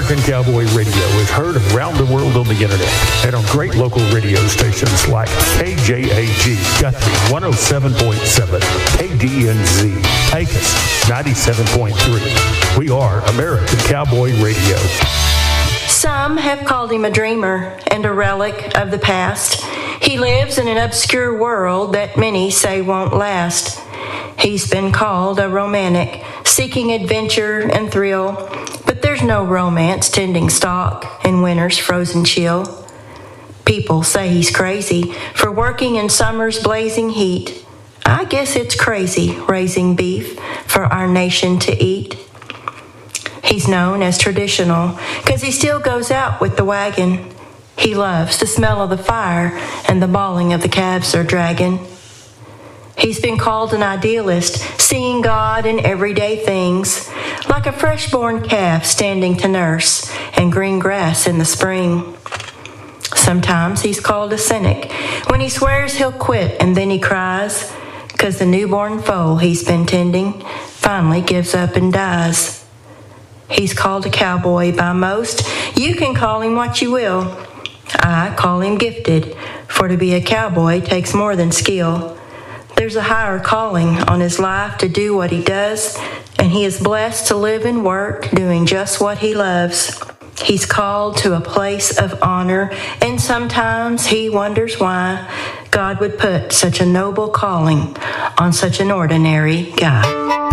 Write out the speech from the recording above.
American Cowboy Radio is heard around the world on the internet and on great local radio stations like KJAG Guthrie 107.7, KDNZ, Pecos 97.3. We are American Cowboy Radio. Some have called him a dreamer and a relic of the past. He lives in an obscure world that many say won't last. He's been called a romantic, seeking adventure and thrill, but there's no romance tending stock in winter's frozen chill. People say he's crazy for working in summer's blazing heat. I guess it's crazy raising beef for our nation to eat. He's known as traditional because he still goes out with the wagon. He loves the smell of the fire and the bawling of the calves they're dragging. He's been called an idealist, seeing God in everyday things, like a fresh-born calf standing to nurse and green grass in the spring. Sometimes he's called a cynic when he swears he'll quit and then he cries, 'cause the newborn foal he's been tending finally gives up and dies. He's called a cowboy by most. You can call him what you will. I call him gifted, for to be a cowboy takes more than skill. There's a higher calling on his life to do what he does, and he is blessed to live and work doing just what he loves. He's called to a place of honor, and sometimes he wonders why God would put such a noble calling on such an ordinary guy.